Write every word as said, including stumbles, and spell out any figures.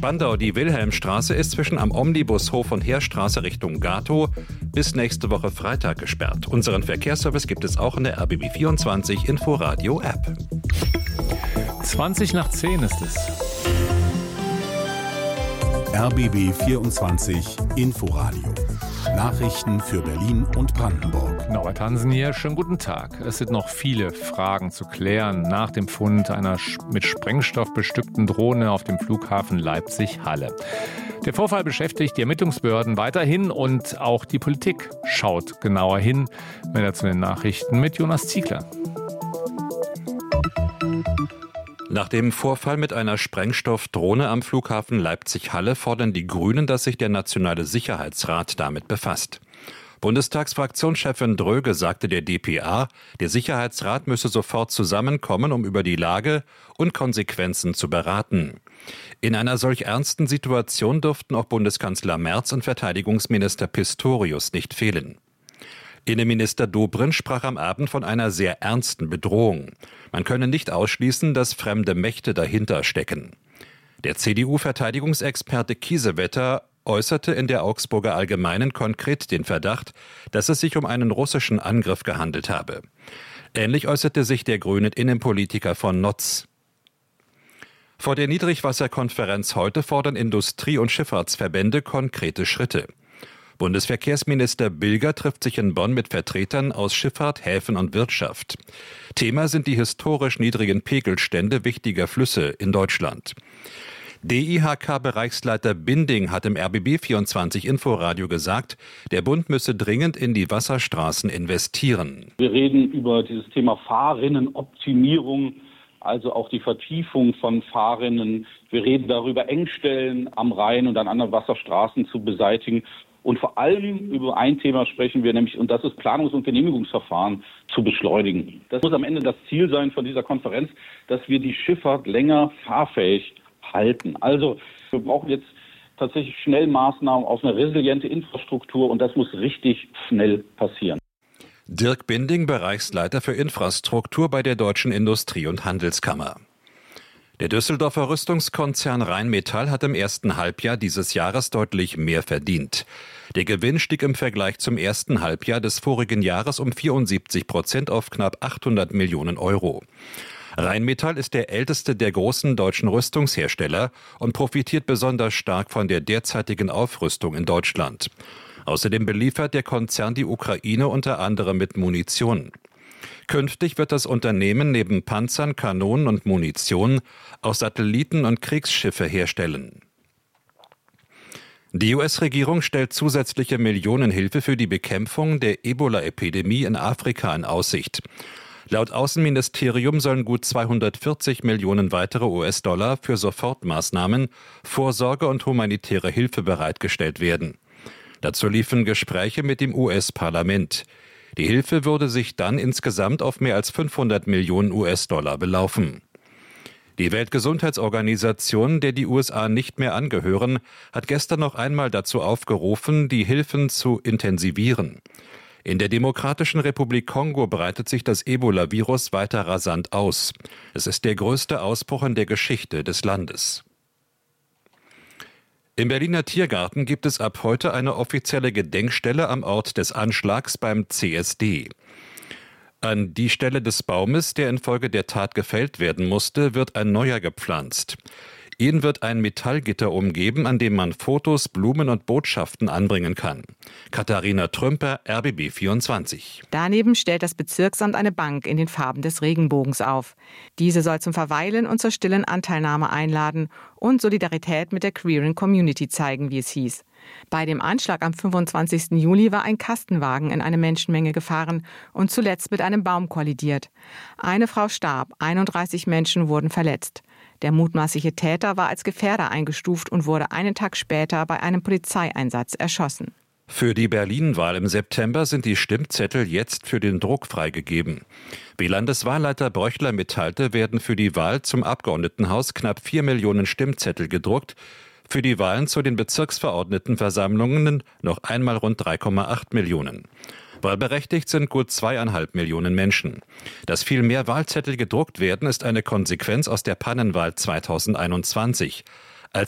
Spandau, die Wilhelmstraße ist zwischen am Omnibushof und Heerstraße Richtung Gatow bis nächste Woche Freitag gesperrt. Unseren Verkehrsservice gibt es auch in der R B B vierundzwanzig Inforadio App. zwanzig nach zehn ist es. R B B vierundzwanzig Inforadio. Nachrichten für Berlin und Brandenburg. Norbert Hansen hier, schönen guten Tag. Es sind noch viele Fragen zu klären nach dem Fund einer mit Sprengstoff bestückten Drohne auf dem Flughafen Leipzig-Halle. Der Vorfall beschäftigt die Ermittlungsbehörden weiterhin und auch die Politik schaut genauer hin. Mehr zu den Nachrichten mit Jonas Ziegler. Nach dem Vorfall mit einer Sprengstoffdrohne am Flughafen Leipzig-Halle fordern die Grünen, dass sich der Nationale Sicherheitsrat damit befasst. Bundestagsfraktionschefin Dröge sagte der D P A, der Sicherheitsrat müsse sofort zusammenkommen, um über die Lage und Konsequenzen zu beraten. In einer solch ernsten Situation dürften auch Bundeskanzler Merz und Verteidigungsminister Pistorius nicht fehlen. Innenminister Dobrindt sprach am Abend von einer sehr ernsten Bedrohung. Man könne nicht ausschließen, dass fremde Mächte dahinter stecken. Der C D U-Verteidigungsexperte Kiesewetter äußerte in der Augsburger Allgemeinen konkret den Verdacht, dass es sich um einen russischen Angriff gehandelt habe. Ähnlich äußerte sich der grüne Innenpolitiker von Notz. Vor der Niedrigwasserkonferenz heute fordern Industrie- und Schifffahrtsverbände konkrete Schritte. Bundesverkehrsminister Bilger trifft sich in Bonn mit Vertretern aus Schifffahrt, Häfen und Wirtschaft. Thema sind die historisch niedrigen Pegelstände wichtiger Flüsse in Deutschland. D I H K-Bereichsleiter Binding hat im R B B vierundzwanzig Inforadio gesagt, der Bund müsse dringend in die Wasserstraßen investieren. Wir reden über dieses Thema Fahrrinnenoptimierung, also auch die Vertiefung von Fahrrinnen. Wir reden darüber, Engstellen am Rhein und an anderen Wasserstraßen zu beseitigen. Und vor allem über ein Thema sprechen wir, nämlich, und das ist Planungs- und Genehmigungsverfahren zu beschleunigen. Das muss am Ende das Ziel sein von dieser Konferenz, dass wir die Schifffahrt länger fahrfähig halten. Also wir brauchen jetzt tatsächlich schnell Maßnahmen auf eine resiliente Infrastruktur und das muss richtig schnell passieren. Dirk Binding, Bereichsleiter für Infrastruktur bei der Deutschen Industrie- und Handelskammer. Der Düsseldorfer Rüstungskonzern Rheinmetall hat im ersten Halbjahr dieses Jahres deutlich mehr verdient. Der Gewinn stieg im Vergleich zum ersten Halbjahr des vorigen Jahres um vierundsiebzig Prozent auf knapp achthundert Millionen Euro. Rheinmetall ist der älteste der großen deutschen Rüstungshersteller und profitiert besonders stark von der derzeitigen Aufrüstung in Deutschland. Außerdem beliefert der Konzern die Ukraine unter anderem mit Munition. Künftig wird das Unternehmen neben Panzern, Kanonen und Munition auch Satelliten und Kriegsschiffe herstellen. Die U S-Regierung stellt zusätzliche Millionenhilfe für die Bekämpfung der Ebola-Epidemie in Afrika in Aussicht. Laut Außenministerium sollen gut zweihundertvierzig Millionen weitere U S-Dollar für Sofortmaßnahmen, Vorsorge und humanitäre Hilfe bereitgestellt werden. Dazu liefen Gespräche mit dem U S-Parlament. Die Hilfe würde sich dann insgesamt auf mehr als fünfhundert Millionen U S-Dollar belaufen. Die Weltgesundheitsorganisation, der die U S A nicht mehr angehören, hat gestern noch einmal dazu aufgerufen, die Hilfen zu intensivieren. In der Demokratischen Republik Kongo breitet sich das Ebola-Virus weiter rasant aus. Es ist der größte Ausbruch in der Geschichte des Landes. Im Berliner Tiergarten gibt es ab heute eine offizielle Gedenkstelle am Ort des Anschlags beim C S D. An die Stelle des Baumes, der infolge der Tat gefällt werden musste, wird ein neuer gepflanzt. Ihn wird ein Metallgitter umgeben, an dem man Fotos, Blumen und Botschaften anbringen kann. Katharina Trümper, R B B vierundzwanzig. Daneben stellt das Bezirksamt eine Bank in den Farben des Regenbogens auf. Diese soll zum Verweilen und zur stillen Anteilnahme einladen und Solidarität mit der queeren Community zeigen, wie es hieß. Bei dem Anschlag am fünfundzwanzigsten Juli war ein Kastenwagen in eine Menschenmenge gefahren und zuletzt mit einem Baum kollidiert. Eine Frau starb, einunddreißig Menschen wurden verletzt. Der mutmaßliche Täter war als Gefährder eingestuft und wurde einen Tag später bei einem Polizeieinsatz erschossen. Für die Berlin-Wahl im September sind die Stimmzettel jetzt für den Druck freigegeben. Wie Landeswahlleiter Bröchler mitteilte, werden für die Wahl zum Abgeordnetenhaus knapp vier Millionen Stimmzettel gedruckt. Für die Wahlen zu den Bezirksverordnetenversammlungen noch einmal rund drei Komma acht Millionen. Wahlberechtigt sind gut zweieinhalb Millionen Menschen. Dass viel mehr Wahlzettel gedruckt werden, ist eine Konsequenz aus der Pannenwahl zweitausendeinundzwanzig.